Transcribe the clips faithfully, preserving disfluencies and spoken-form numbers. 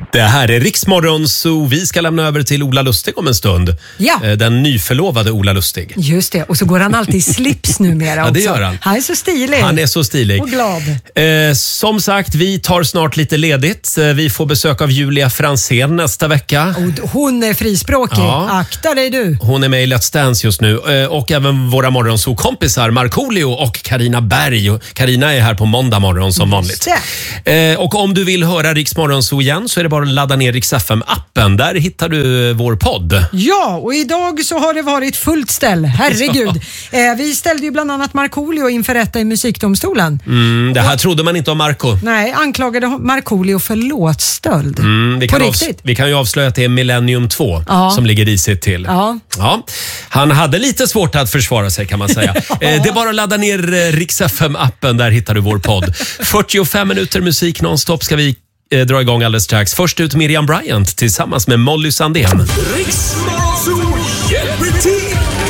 Det här är Riksmorgon, så vi ska lämna över till Ola Lustig om en stund. Ja. Den nyförlovade Ola Lustig. Just det, och så går han alltid i slips numera också. Ja, det gör han. Han är så stilig. Han är så stilig. Och glad. Eh, som sagt, vi tar snart lite ledigt. Eh, Vi får besök av Julia Fransén nästa vecka. Och hon är frispråkig. Ja. Akta dig du. Hon är med i Let's Dance just nu. Eh, och även våra morgonsokompisar Markoolio och Carina Berg. Carina är här på måndag morgon som vanligt. Eh, och om du vill höra Riks Morgonzoo igen så är det bara att ladda ner Rix F M-appen. Där hittar du vår podd. Ja, och idag så har det varit fullt ställ. Herregud. eh, vi ställde ju bland annat Markoolio inför rätta i musikdomstolen. Mm, det här trodde man inte om Marco. Nej, anklagade Markoolio för låtstöld. Mm, vi, På kan riktigt. avs- vi kan ju avslöja att det är Millennium två Ja. som ligger risigt till. Ja. Ja, han hade lite svårt att försvara sig kan man säga. Ja. eh, det är bara att ladda ner eh, Rix F M-appen. Där hittar du vår podd. fyrtiofem minuter musik nonstop ska vi eh, dra igång alldeles strax. Först ut Miriam Bryant tillsammans med Molly Sandén. Riks Morgonzoo hjälper till!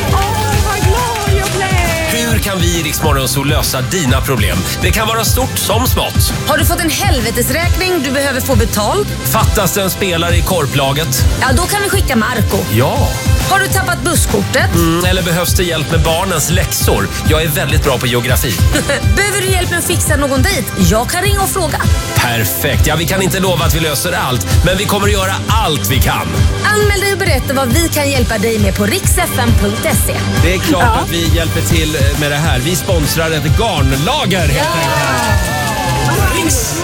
Hur kan vi i Rix Morgonzoo lösa dina problem? Det kan vara stort som smått. Har du fått en helvetesräkning du behöver få betalt? Fattas det en spelare i korplaget? Ja, då kan vi skicka Marco. Ja. Har du tappat busskortet? Mm, eller behövs det hjälp med barnens läxor? Jag är väldigt bra på geografi. Behöver du hjälp med att fixa någon dejt? Jag kan ringa och fråga. Perfekt. Ja, vi kan inte lova att vi löser allt, men vi kommer att göra allt vi kan. Anmäl dig och berätta vad vi kan hjälpa dig med på riks f m punkt se. Det är klart Ja. att vi hjälper till med det här. Vi sponsrar ett garnlager helt enkelt.